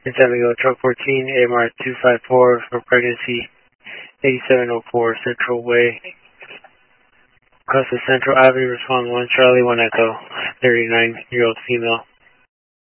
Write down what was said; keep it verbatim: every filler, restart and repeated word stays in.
It's Abigail, truck fourteen, A M R two five four for pregnancy, eighty-seven oh four Central Way. Across the Central Avenue, respond one Charlie, one Echo, thirty-nine year old female.